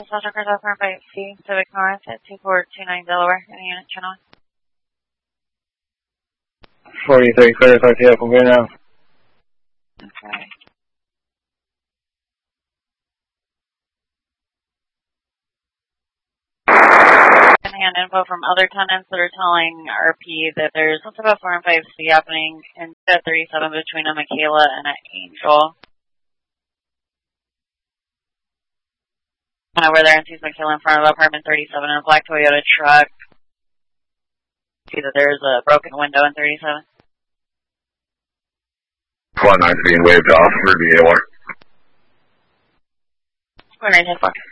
Special Cars Offer by C, Civic North at 2429 Delaware, in unit channel. 4034, talk to you, I'm going now. Okay. Hand info from other tenants that are telling RP that there's something about 4 and 5C happening in 37 between a Michaela and an Angel. Kind of where there and sees Michaela in front of apartment 37 in a black Toyota truck. See that there's a broken window in 37. 1-9's being waved off for the AOR. 1-9-10-4.